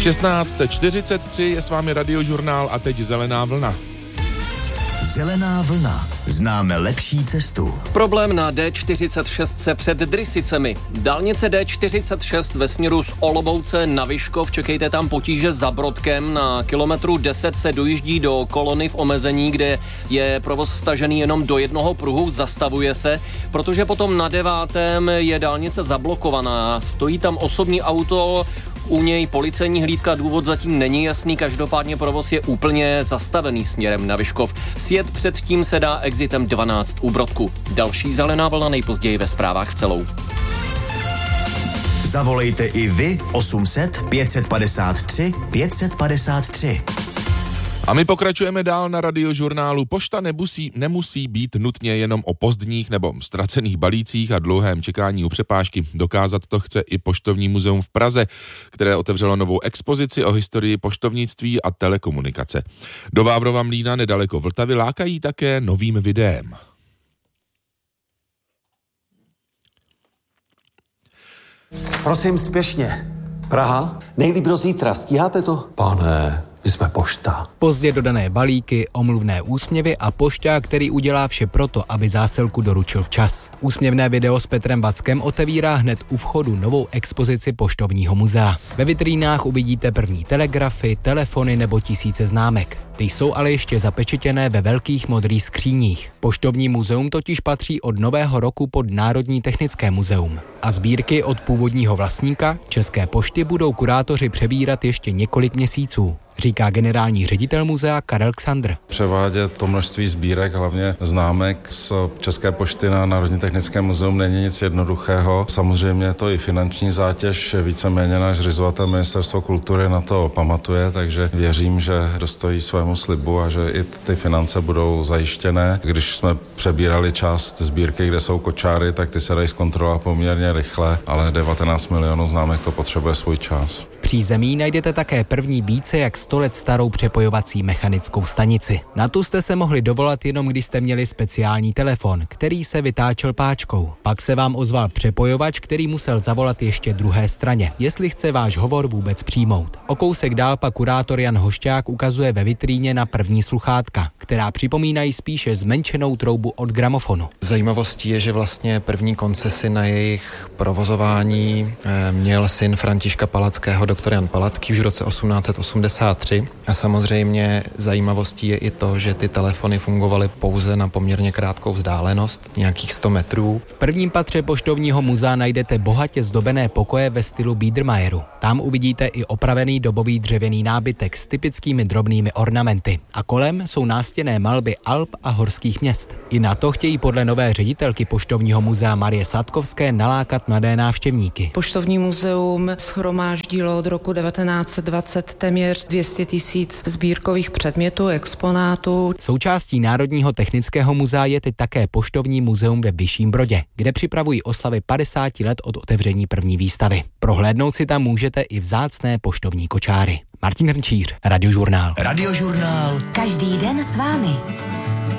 16:43 je s vámi Radiožurnál a teď Zelená vlna. Zelená vlna. Známe lepší cestu. Problém na D46 před Drysicemi. Dálnice D46 ve směru z Olomouce na Vyškov, čekejte tam potíže za Brodkem. Na kilometru 10 se dojíždí do kolony v omezení, kde je provoz stažený jenom do jednoho pruhu, zastavuje se, protože potom na 9. je dálnice zablokovaná. Stojí tam osobní auto, u něj policejní hlídka, důvod zatím není jasný, každopádně provoz je úplně zastavený směrem na Vyškov. Sjet předtím se dá exitem 12 u Brodku. Další Zelená vlna nejpozději ve zprávách celou. Zavolejte i vy 800 553 553. A my pokračujeme dál na Radiožurnálu. Pošta nemusí být nutně jenom o pozdních nebo ztracených balících a dlouhém čekání u přepážky. Dokázat to chce i Poštovní muzeum v Praze, které otevřelo novou expozici o historii poštovnictví a telekomunikace. Do Vávrova Mlýna nedaleko Vltavy lákají také novým videem. Prosím, spěšně. Praha? Nejlíp do zítra. Stíháte to? Pane, my jsme pošta. Pozdě dodané balíky, omluvné úsměvy a pošťák, který udělá vše proto, aby zásilku doručil včas. Úsměvné video s Petrem Vackem otevírá hned u vchodu novou expozici Poštovního muzea. Ve vitrínách uvidíte první telegrafy, telefony nebo tisíce známek. Ty jsou ale ještě zapečetěné ve velkých modrých skříních. Poštovní muzeum totiž patří od nového roku pod Národní technické muzeum. A sbírky od původního vlastníka, České pošty, budou kurátoři přebírat ještě několik měsíců, říká generální ředitel muzea Karel Ksandr. Převádět to množství sbírek, hlavně známek z České pošty na Národní technické muzeum není nic jednoduchého. Samozřejmě je to i finanční zátěž, víceméně náš zřizovatel Ministerstvo kultury na to pamatuje, takže věřím, že dostojí svému slibu a že i ty finance budou zajištěné. Když jsme přebírali část sbírky, kde jsou kočáry, tak ty se dají zkontrolovat poměrně rychle, ale 19 milionů známek to potřebuje svůj čas. V přízemí najdete také první více jak 100 let starou přepojovací mechanickou stanici. Na tu jste se mohli dovolat jenom když jste měli speciální telefon, který se vytáčel páčkou. Pak se vám ozval přepojovač, který musel zavolat ještě druhé straně, jestli chce váš hovor vůbec přijmout. O kousek dál pak kurátor Jan Hošťák ukazuje ve vitríně na první sluchátka, která připomínají spíše zmenšenou troubu od gramofonu. Zajímavostí je, že vlastně první koncesi na jejich provozování měl syn Františka Palackého, doktor Jan Palacký, už v roce 1883. A samozřejmě zajímavostí je i to, že ty telefony fungovaly pouze na poměrně krátkou vzdálenost, nějakých 100 metrů. V prvním patře Poštovního muzea najdete bohatě zdobené pokoje ve stylu Biedermeieru. Tam uvidíte i opravený dobový dřevěný nábytek s typickými drobnými ornamenty. A kolem jsou nástěnné malby Alp a horských měst. I na to chtějí podle nové ředitelky Poštovního muzea Marie Sadkovské nalákat mladé návštěvníky. Poštovní muzeum shromáždilo od roku 1920 téměř 200 000 sbírkových předmětů, exponátů. Součástí Národního technického muzea je teď také Poštovní muzeum ve Vyšším Brodě, kde připravují oslavy 50 let od otevření první výstavy. Prohlédnout si tam můžete i vzácné poštovní kočáry. Martin Hrnčíř, Radiožurnál. Radiožurnál. Každý den s vámi.